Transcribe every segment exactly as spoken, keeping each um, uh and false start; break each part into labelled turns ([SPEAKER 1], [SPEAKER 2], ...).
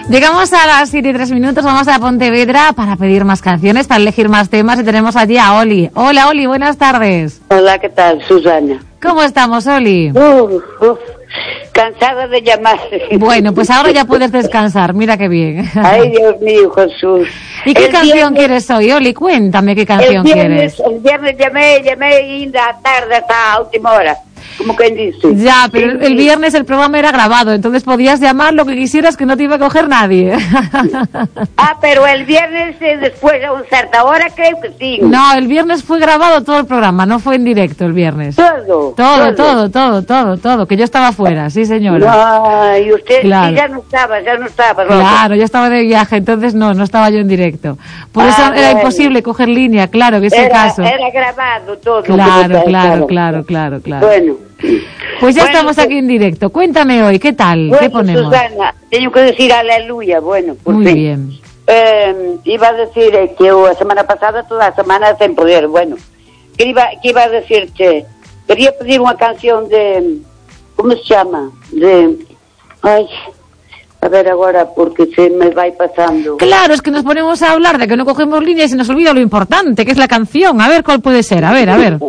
[SPEAKER 1] Llegamos a las siete y tres minutos, vamos a Pontevedra para pedir más canciones, para elegir más temas y tenemos allí a Oli. Hola Oli, buenas tardes.
[SPEAKER 2] Hola, ¿qué tal, Susana?
[SPEAKER 1] ¿Cómo estamos, Oli?
[SPEAKER 2] Uf, uf, cansada de llamar.
[SPEAKER 1] Bueno, pues ahora ya puedes descansar, mira qué bien.
[SPEAKER 2] Ay, Dios mío, Jesús.
[SPEAKER 1] ¿Y qué
[SPEAKER 2] el
[SPEAKER 1] canción
[SPEAKER 2] viernes,
[SPEAKER 1] quieres hoy, Oli? Cuéntame qué canción
[SPEAKER 2] el viernes,
[SPEAKER 1] quieres.
[SPEAKER 2] El viernes llamé, llamé y a tarde hasta a última hora, como quien dice.
[SPEAKER 1] Ya, pero
[SPEAKER 2] Sí,
[SPEAKER 1] el
[SPEAKER 2] sí.
[SPEAKER 1] viernes el programa era grabado, entonces podías llamar lo que quisieras que no te iba a coger nadie.
[SPEAKER 2] Ah, pero el viernes eh, después a una cierta hora creo que sí.
[SPEAKER 1] No, el viernes fue grabado todo el programa, no fue en directo el viernes.
[SPEAKER 2] Todo.
[SPEAKER 1] Todo, todo, todo, todo, todo, que yo estaba fuera, sí señora.
[SPEAKER 2] Ay, usted
[SPEAKER 1] Claro.
[SPEAKER 2] sí, ya no estaba, ya no estaba. Rosa.
[SPEAKER 1] Claro, yo estaba de viaje, entonces no, no estaba yo en directo. Por
[SPEAKER 2] Ah,
[SPEAKER 1] eso era
[SPEAKER 2] bueno.
[SPEAKER 1] imposible coger línea, claro, que es el
[SPEAKER 2] Era,
[SPEAKER 1] caso.
[SPEAKER 2] era grabado todo.
[SPEAKER 1] Claro,
[SPEAKER 2] como-
[SPEAKER 1] claro, claro, claro, claro.
[SPEAKER 2] Bueno.
[SPEAKER 1] Pues ya
[SPEAKER 2] Bueno,
[SPEAKER 1] estamos
[SPEAKER 2] pues-
[SPEAKER 1] aquí en directo. Cuéntame hoy, ¿qué tal? ¿Qué
[SPEAKER 2] Bueno,
[SPEAKER 1] ponemos?
[SPEAKER 2] Susana, tengo que decir aleluya, bueno, por
[SPEAKER 1] Muy
[SPEAKER 2] fin.
[SPEAKER 1] bien.
[SPEAKER 2] Eh, iba a decir eh, que la semana pasada, toda la semana sin poder, bueno, que iba, que iba a decirte, quería pedir una canción de, ¿cómo se llama? De, ay, a ver ahora, porque se me va pasando.
[SPEAKER 1] Claro, es que nos ponemos a hablar de que no cogemos línea y se nos olvida lo importante, que es la canción. A ver cuál puede ser, a ver, a ver.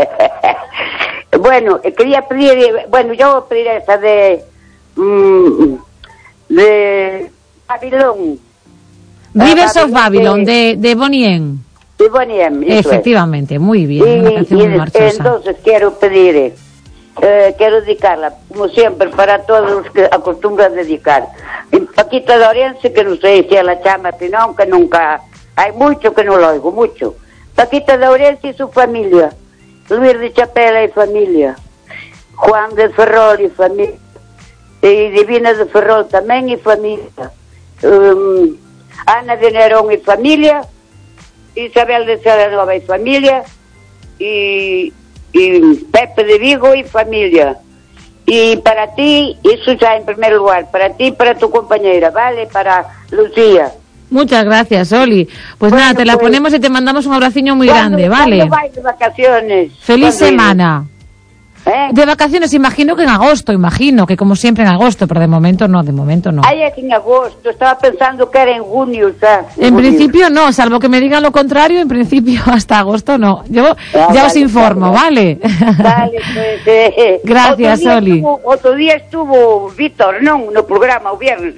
[SPEAKER 2] Bueno, eh, quería pedir, eh, bueno, yo voy a pedir esa de, mm, de Babilón.
[SPEAKER 1] Rivers
[SPEAKER 2] Ah,
[SPEAKER 1] of Babylon,
[SPEAKER 2] de-
[SPEAKER 1] de, de Bonnie M.
[SPEAKER 2] Y Bonnie M, eso es.
[SPEAKER 1] Efectivamente, muy bien, una
[SPEAKER 2] Y,
[SPEAKER 1] canción
[SPEAKER 2] y
[SPEAKER 1] muy marchosa.
[SPEAKER 2] entonces quiero pedir, eh, quiero dedicarla, como siempre, para todos los que acostumbran dedicar. Y Paquita de Orense, que no sé si a la chama, si no, que nunca, hay mucho que no lo oigo, mucho. Paquita de Orense y su familia, Luis de Chapela y familia, Juan de Ferrol y familia, y Divina de Ferrol también y familia, um, Ana de Nerón y familia, Isabel de Celanova y familia, y, y Pepe de Vigo y familia. Y para ti, eso ya en primer lugar, para ti y para tu compañera, ¿vale? Para Lucía.
[SPEAKER 1] Muchas gracias, Oli. Pues
[SPEAKER 2] Bueno,
[SPEAKER 1] nada, te la
[SPEAKER 2] pues,
[SPEAKER 1] ponemos y te mandamos un abraciño muy
[SPEAKER 2] ¿Cuándo-
[SPEAKER 1] grande, ¿vale?
[SPEAKER 2] ¿Cuándo vais de vacaciones?
[SPEAKER 1] Feliz
[SPEAKER 2] ¿Cuándo
[SPEAKER 1] semana.
[SPEAKER 2] vienes? ¿Eh?
[SPEAKER 1] De vacaciones, imagino que en agosto, imagino que como siempre en agosto, pero de momento no, de momento no.
[SPEAKER 2] Ay, es en agosto, estaba pensando que era en junio, ¿sabes?
[SPEAKER 1] En principio no, salvo que me digan lo contrario, en principio hasta agosto no. Yo
[SPEAKER 2] Ah,
[SPEAKER 1] ya os
[SPEAKER 2] vale,
[SPEAKER 1] informo, ¿vale?
[SPEAKER 2] Vale, pues, eh,
[SPEAKER 1] Gracias,
[SPEAKER 2] otro día
[SPEAKER 1] Oli.
[SPEAKER 2] Estuvo, otro día estuvo Víctor, ¿no? No programa, o viernes.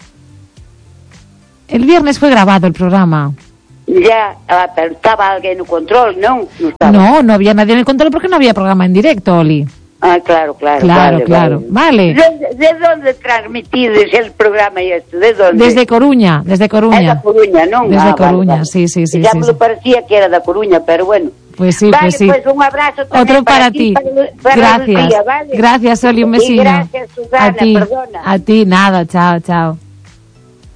[SPEAKER 1] El viernes fue grabado el programa.
[SPEAKER 2] Ya, ah, pero estaba alguien en el control, ¿no? No estaba.
[SPEAKER 1] No, no había nadie en el control porque no había programa en directo, Oli.
[SPEAKER 2] Ah, claro, claro.
[SPEAKER 1] Claro,
[SPEAKER 2] vale,
[SPEAKER 1] claro. Vale.
[SPEAKER 2] ¿De, de dónde transmitides el programa y esto? ¿De dónde?
[SPEAKER 1] Desde Coruña, desde
[SPEAKER 2] Es
[SPEAKER 1] Coruña.
[SPEAKER 2] de Coruña, ¿no?
[SPEAKER 1] Desde
[SPEAKER 2] Ah, vale,
[SPEAKER 1] Coruña,
[SPEAKER 2] vale.
[SPEAKER 1] sí, sí, sí,
[SPEAKER 2] Ya
[SPEAKER 1] sí,
[SPEAKER 2] me
[SPEAKER 1] sí.
[SPEAKER 2] lo parecía que era de Coruña, pero bueno.
[SPEAKER 1] Pues sí,
[SPEAKER 2] Vale,
[SPEAKER 1] pues sí.
[SPEAKER 2] pues un abrazo también
[SPEAKER 1] Otro para ti.
[SPEAKER 2] para, para
[SPEAKER 1] Gracias.
[SPEAKER 2] Lucía, ¿vale?
[SPEAKER 1] Gracias, Oli, un
[SPEAKER 2] Y
[SPEAKER 1] besito.
[SPEAKER 2] gracias, Susana,
[SPEAKER 1] a ti,
[SPEAKER 2] perdona.
[SPEAKER 1] a ti, nada, chao, chao.